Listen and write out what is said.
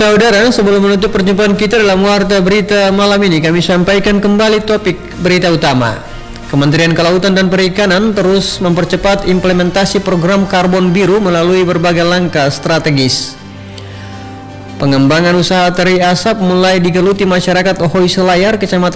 Saudara, sebelum menutup perjumpaan kita dalam Warta Berita malam ini, kami sampaikan kembali topik berita utama. Kementerian Kelautan dan Perikanan terus mempercepat implementasi program karbon biru melalui berbagai langkah strategis. Pengembangan usaha teri asap mulai digeluti masyarakat Ohoy Selayar, Kecamatan